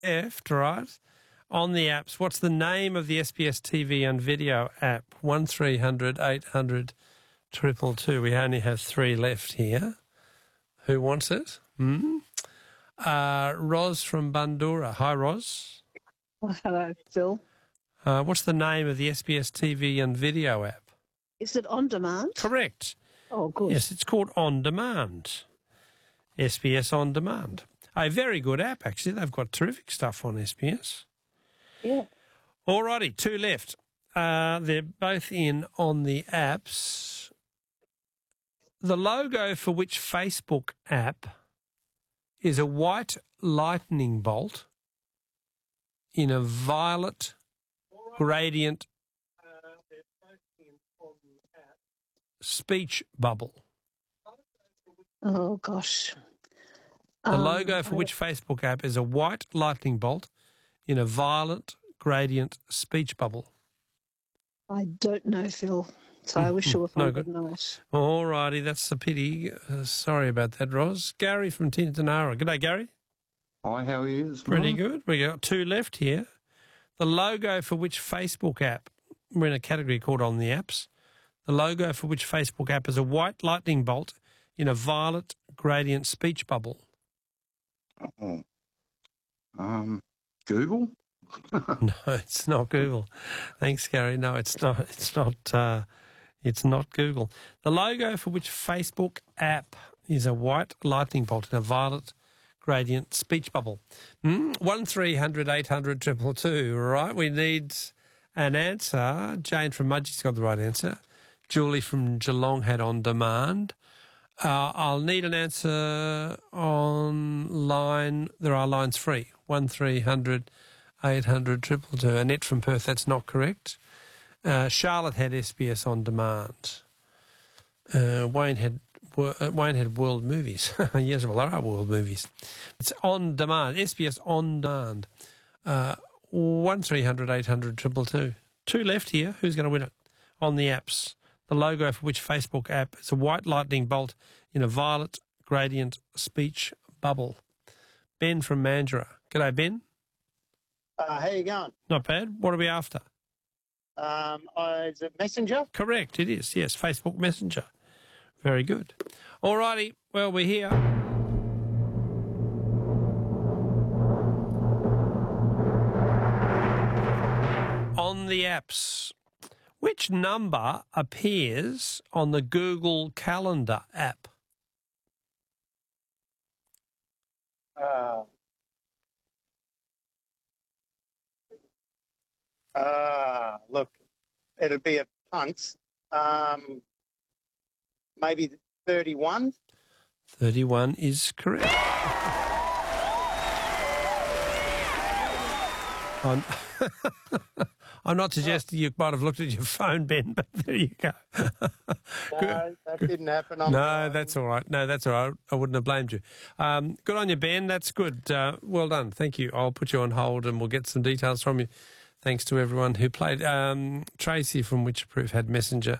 left, right? On the apps, what's the name of the SBS TV and video app? 1300 800 222. We only have 3 left here. Who wants it? Ros from Bundoora. Hi, Ros. Oh, hello, Phil. What's the name of the SBS TV and video app? Is it On Demand? Correct. Oh, good. Yes, it's called On Demand. SBS On Demand. A very good app, actually. They've got terrific stuff on SBS. Yeah. All righty, 2 left. They're both in on the apps. The logo for which Facebook app is a white lightning bolt in a violet gradient speech bubble. Oh, gosh. The logo for which Facebook app is a white lightning bolt in a violet gradient speech bubble. I don't know, Phil, so I wish you No would good. know it. All righty, that's a pity. Sorry about that, Ros. Gary from Tintinara. G'day, Gary. Hi, how are you? Pretty good. We got 2 left here. The logo for which Facebook app, we're in a category called On the Apps. The logo for which Facebook app is a white lightning bolt in a violet gradient speech bubble. Google? No, it's not Google. Thanks, Gary. No, it's not. It's not Google. The logo for which Facebook app is a white lightning bolt in a violet gradient speech bubble. 1300 800 222. Right, we need an answer. Jane from Mudgee's got the right answer. Julie from Geelong had On Demand. I'll need an answer on line. There are lines free. 1300 800 222. Annette from Perth, that's not correct. Charlotte had SBS On Demand. Wayne had World Movies. Yes, well, there are World Movies. It's On Demand. SBS On Demand. 1300 800 222. 2 left here. Who's going to win it? On the apps. The logo for which Facebook app is a white lightning bolt in a violet gradient speech bubble. Ben from Mandurah. G'day, Ben. How you going? Not bad. What are we after? Is it Messenger? Correct, it is. Yes, Facebook Messenger. Very good. All righty. Well, we're here. On the apps. Which number appears on the Google Calendar app? Look, it'll be a punt. Maybe 31. 31 is correct. I'm not suggesting you might have looked at your phone, Ben, but there you go. No, that didn't happen. No, that's all right. No, that's all right. I wouldn't have blamed you. Good on you, Ben. That's good. Well done. Thank you. I'll put you on hold and we'll get some details from you. Thanks to everyone who played. Tracy from Witchproof had Messenger.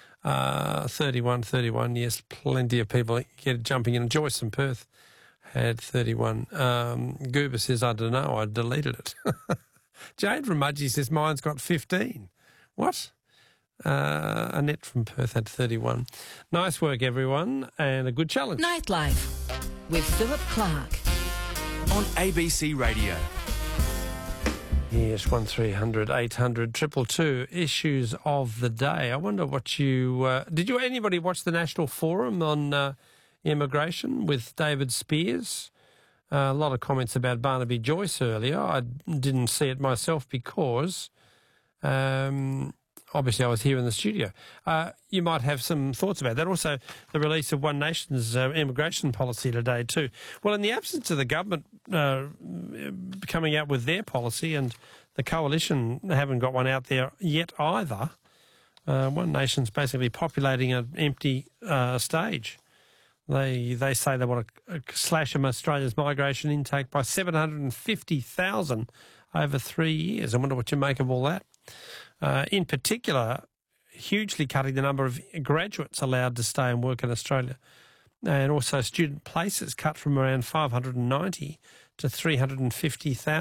31. Yes, plenty of people jumping in. Joyce from Perth had 31. Goober says, I don't know, I deleted it. Jane from Mudgee says, mine's got 15. What? Annette from Perth had 31. Nice work, everyone, and a good challenge. Nightlife with Philip Clark on ABC Radio. Yes, 1300 800 222. Issues of the day. I wonder what you... did anybody watch the National Forum on immigration with David Spears? A lot of comments about Barnaby Joyce earlier. I didn't see it myself because obviously I was here in the studio. You might have some thoughts about that. Also, the release of One Nation's immigration policy today too. Well, in the absence of the government coming out with their policy, and the coalition haven't got one out there yet either, One Nation's basically populating an empty stage. They say they want to slash Australia's migration intake by 750,000 over 3 years. I wonder what you make of all that. In particular, hugely cutting the number of graduates allowed to stay and work in Australia. And also student places cut from around 590 to 350,000.